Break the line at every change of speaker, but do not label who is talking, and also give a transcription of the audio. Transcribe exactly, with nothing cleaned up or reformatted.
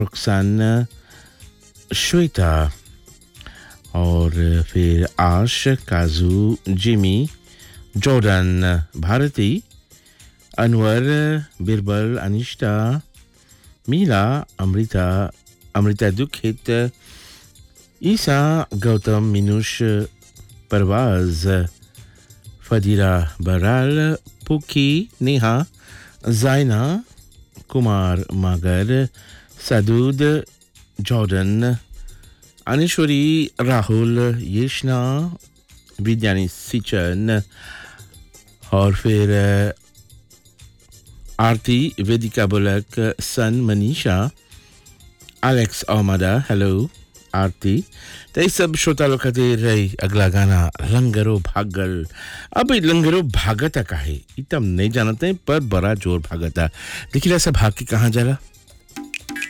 रुखसाना श्वेता और फिर आश काजू जिमी जॉर्डन भारती अनवर बिरबल अनिष्टा मीला अमृता अमृता दुखित ईसा गौतम मिनुष परवाज फदीरा बराल पुकी नेहा जायना कुमार मागर सदूद जॉर्डन अनिश्वरी राहुल येशना विद्यानी सिचन और फिर आरती वेदिका बुलक सन मनीषा एलेक्स ओमादा हेलो आरती ते सब श्रोता लोग खातिर रही अगला गाना लंगरो भागल अब लंगरो भागता काहे इतम नहीं जानते पर बड़ा जोर भागता देखिला सब भाग के कहां जाला